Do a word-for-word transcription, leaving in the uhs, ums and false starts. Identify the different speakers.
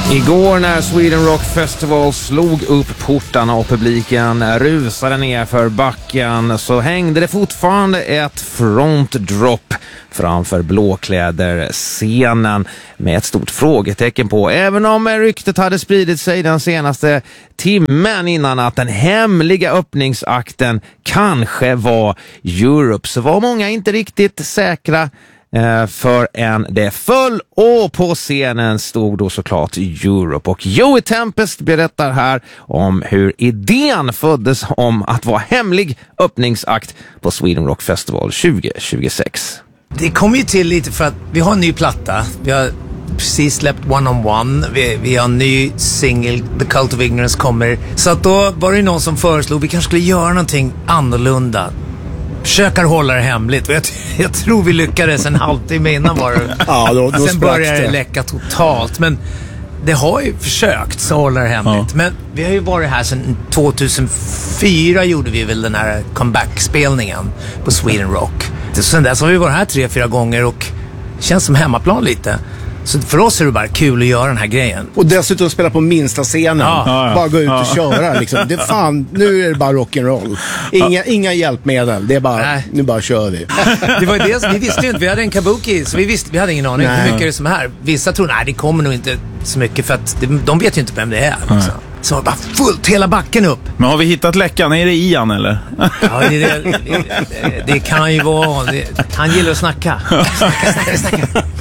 Speaker 1: Igår när Sweden Rock Festival slog upp portarna och publiken rusade ner för backen så hängde det fortfarande ett front drop framför blåkläder-scenen med ett stort frågetecken på. Även om ryktet hade spridit sig den senaste timmen innan att den hemliga öppningsakten kanske var Europe, så var många inte riktigt säkra förrän det föll, och på scenen stod då såklart Europe. Och Joey Tempest berättar här om hur idén föddes om att vara hemlig öppningsakt på Sweden Rock Festival tjugo tjugosex.
Speaker 2: Det kom ju till lite för att vi har en ny platta. Vi har precis släppt One on One. Vi, vi har en ny single, The Cult of Ignorance, kommer. Så att då var det någon som föreslog vi kanske skulle göra någonting annorlunda. Försöker hålla det hemligt. Jag, jag tror vi lyckades en halvtimme innan var det.
Speaker 3: Ja, då, då
Speaker 2: sen började det läcka totalt. Men det har ju försökt så hålla det hemligt. Ja. Men vi har ju varit här sedan tjugohundrafyra, gjorde vi väl den här comeback-spelningen på Sweden Rock. Sen dess har vi varit här tre, fyra gånger och känns som hemmaplan lite. Så för oss är det bara kul att göra den här grejen.
Speaker 3: Och dessutom spela på minsta scenen. Ja. Ja, ja. Bara gå ut och ja. köra. Liksom. Det, fan, nu är det bara rock'n'roll. Inga, ja. inga hjälpmedel. Det är bara, Nej. nu bara kör vi.
Speaker 2: Det var ju det, vi visste ju inte. Vi hade en kabuki, så vi, visste, vi hade ingen aning Nej. hur mycket är det som är här. Vissa tror, nej det kommer nog inte så mycket, för att de vet ju inte vem det är. Liksom. Så var bara fullt hela backen upp.
Speaker 4: Men har vi hittat läckan? Är det Ian eller?
Speaker 2: Ja, det, det, det, det kan ju vara. Det, han gillar att snacka. Snacka, snacka, snacka.